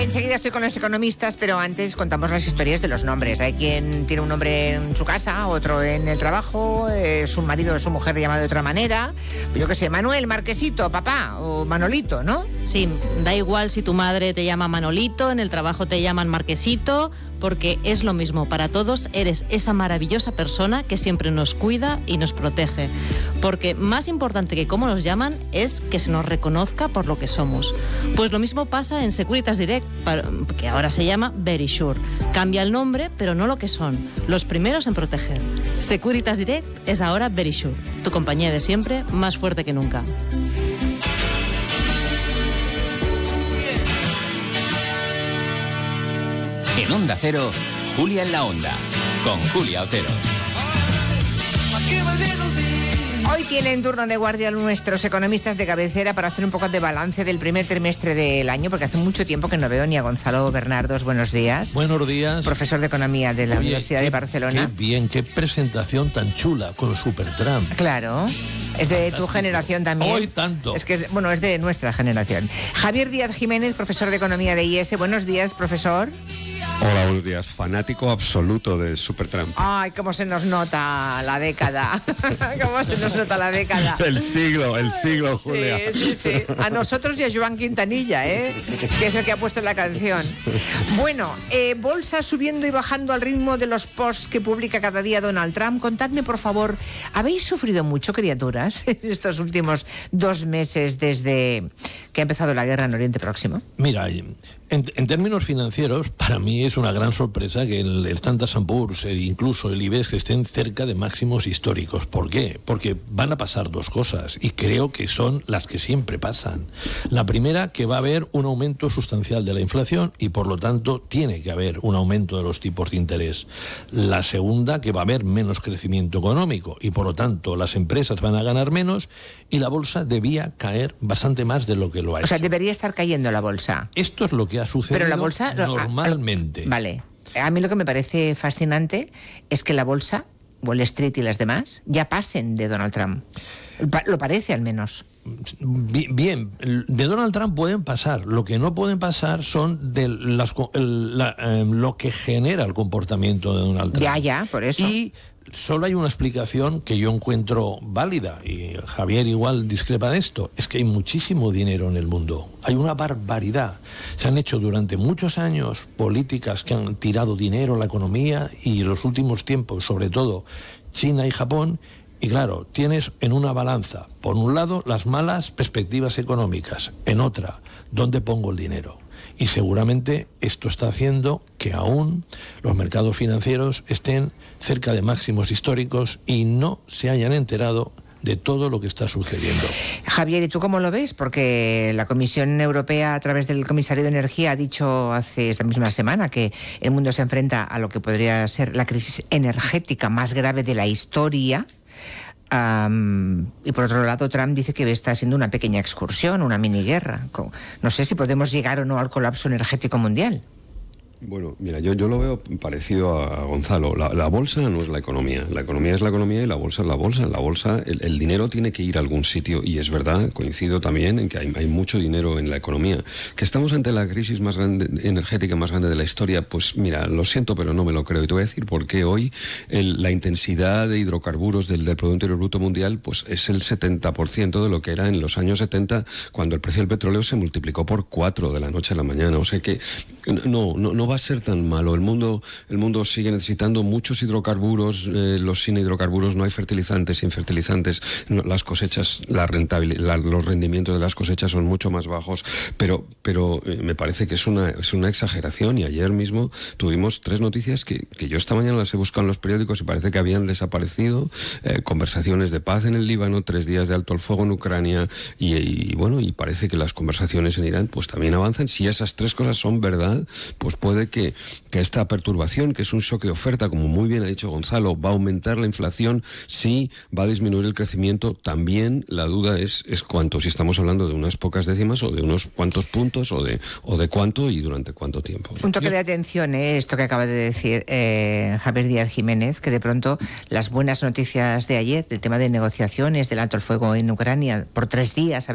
Enseguida estoy con los economistas, pero antes contamos las historias de los nombres. Hay quien tiene un nombre en su casa, otro en el trabajo, su marido o su mujer le llama de otra manera. Yo qué sé, Manuel, Marquesito, papá o Manolito, ¿no? Sí, da igual si tu madre te llama Manolito, en el trabajo te llaman Marquesito, porque es lo mismo para todos. Eres esa maravillosa persona que siempre nos cuida y nos protege. Porque más importante que cómo nos llaman es que se nos reconozca por lo que somos. Pues lo mismo pasa en Securitas Direct, que ahora se llama Verisure. Cambia el nombre, pero no lo que son. Los primeros en proteger. Securitas Direct es ahora Verisure. Tu compañía de siempre, más fuerte que nunca. En Onda Cero, Julia en la Onda, con Julia Otero. Hoy tienen turno de guardia nuestros economistas de cabecera para hacer un poco de balance del primer trimestre del año, porque hace mucho tiempo que no veo ni a Gonzalo Bernardos. Buenos días. Buenos días. Profesor de Economía de la Universidad de Barcelona. Qué bien, qué presentación tan chula con Supertramp. Claro. Es de tu generación también. Hoy tanto. Es que es de nuestra generación. Javier Díaz Jiménez, profesor de Economía de IES. Buenos días, profesor. Hola, buenos días. Fanático absoluto de Supertramp. Ay, cómo se nos nota la década. Cómo se nos nota la década. El siglo, Julia. Sí. A nosotros y a Joan Quintanilla, que es el que ha puesto la canción. Bueno, bolsa subiendo y bajando al ritmo de los posts que publica cada día Donald Trump. Contadme, por favor, ¿habéis sufrido mucho, criaturas, en estos últimos 2 meses desde que ha empezado la guerra en Oriente Próximo? Mira, en términos financieros, para mí es una gran sorpresa que el Standard & Poor's e incluso el IBEX estén cerca de máximos históricos. ¿Por qué? Porque van a pasar 2 cosas, y creo que son las que siempre pasan. La primera, que va a haber un aumento sustancial de la inflación y por lo tanto tiene que haber un aumento de los tipos de interés. La segunda, que va a haber menos crecimiento económico y por lo tanto las empresas van a ganar menos y la bolsa debía caer bastante más de lo que lo ha hecho. O sea, debería estar cayendo la bolsa. Esto es lo que ha sucedido. Pero la bolsa normalmente. Vale. A mí lo que me parece fascinante es que la bolsa, Wall Street y las demás, ya pasen de Donald Trump. Lo parece, al menos. Bien, de Donald Trump pueden pasar. Lo que no pueden pasar son de lo que genera el comportamiento de Donald Trump. Ya, por eso. Y solo hay una explicación que yo encuentro válida, y Javier igual discrepa de esto, es que hay muchísimo dinero en el mundo. Hay una barbaridad. Se han hecho durante muchos años políticas que han tirado dinero a la economía, y en los últimos tiempos, sobre todo, China y Japón. Y claro, tienes en una balanza, por un lado, las malas perspectivas económicas, en otra, ¿dónde pongo el dinero? Y seguramente esto está haciendo que aún los mercados financieros estén cerca de máximos históricos y no se hayan enterado de todo lo que está sucediendo. Javier, ¿y tú cómo lo ves? Porque la Comisión Europea, a través del Comisario de Energía, ha dicho hace esta misma semana que el mundo se enfrenta a lo que podría ser la crisis energética más grave de la historia. Y por otro lado, Trump dice que está haciendo una pequeña excursión, una mini guerra. No sé si podemos llegar o no al colapso energético mundial. Bueno, mira, yo lo veo parecido a Gonzalo. La bolsa no es la economía es la economía y la bolsa es la bolsa. En la bolsa el dinero tiene que ir a algún sitio, y es verdad, coincido también en que hay mucho dinero en la economía. Que estamos ante la crisis más grande, energética más grande de la historia, pues mira, lo siento, pero no me lo creo. Y te voy a decir por qué hoy la intensidad de hidrocarburos del Producto Interior Bruto Mundial pues es el 70% de lo que era en los años 70, cuando el precio del petróleo se multiplicó por 4 de la noche a la mañana. O sea que no va a ser tan malo. El mundo sigue necesitando muchos hidrocarburos. Los sin hidrocarburos no hay fertilizantes. Sin fertilizantes las cosechas, los rendimientos de las cosechas son mucho más bajos. Pero me parece que es una exageración. Y ayer mismo tuvimos 3 noticias que yo esta mañana las he buscado en los periódicos y parece que habían desaparecido. Conversaciones de paz en el Líbano, 3 días de alto el fuego en Ucrania y parece que las conversaciones en Irán pues también avanzan. Si esas 3 cosas son verdad, pues puede que esta perturbación, que es un shock de oferta, como muy bien ha dicho Gonzalo, va a aumentar la inflación, sí, va a disminuir el crecimiento. También la duda es cuánto, si estamos hablando de unas pocas décimas o de unos cuantos puntos o de cuánto y durante cuánto tiempo. Un toque de atención, esto que acaba de decir Javier Díaz Jiménez, que de pronto las buenas noticias de ayer, del tema de negociaciones, del alto el fuego en Ucrania, por 3 días,